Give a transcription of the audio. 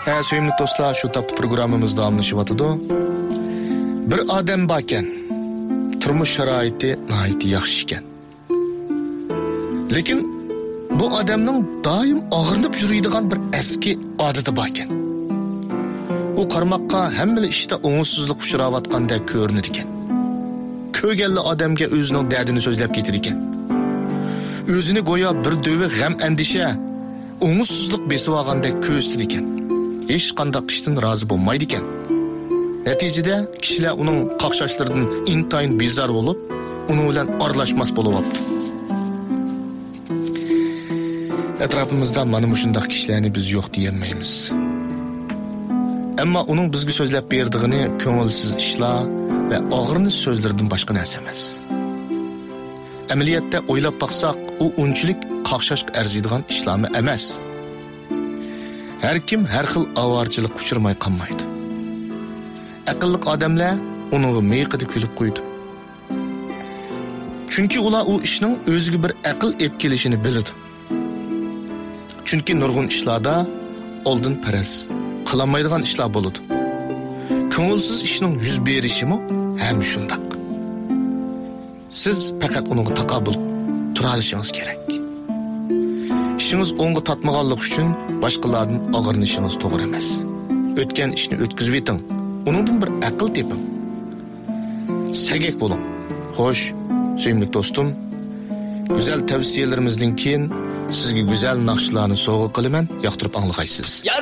Sevimli dostlar, şu taplı programımız davamlaşıvatıdı. Bir adam baken, turmuş şaraiti nahayeti yaxşı iken. Lekin bu adamның daim ağırınıp yürüydiğen bir eski adeti baken. O karmakka hemmeli işte oğunsuzluk uçuravatqandek görünür iken. Kögelli adamga özünün derdini sözlep getir iken. Özünü goya bir döve gam endişe, oğunsuzluk besip algandek köstür iken. Hiç qandaq işten razı bolmaydı iken. Neticede kişiler onun qaqşaşlarından intayın bizar olup, onun bilen aralashmas bolup. Etrafımızda mana mushundaq kişilerini biz yok diyemeyimiz. Ama onun bizge sözlep berdigini köngülsüz işlar ve ağırınız sözlerden başka narsa emas. Ameliyatda oylap baqsaq, o unchilik qaqshash arziydigan ishlarmi emas. Her kim her xil avarchilik uçurmay qanmaydi. Aqlliq odamlar onun meyqidi kulib qo'ydi. Chunki ular o ishning o'ziga bir aql ep kelishini biladi. Chunki nurg'un ishlarda oldin paraz qilolmaydigan ishlar bo'ladi. Ko'ngilsiz ishning yuz berishimi ham shundaq. Siz faqat uningga taqobil tura olishingiz kerak. İşiniz onga tatmaganlık üçün başqalardan ağırnışınız to'g'ri emas. O'tgan ishni o'tkazib eting. Uningdan bir aql teping. Sagak bo'ling. Xo'sh, sevimli do'stim, güzel tavsiyelerimizden keyin sizga güzel naqshlarni sovg'a qilaman, yoqtirib anglag'aysiz.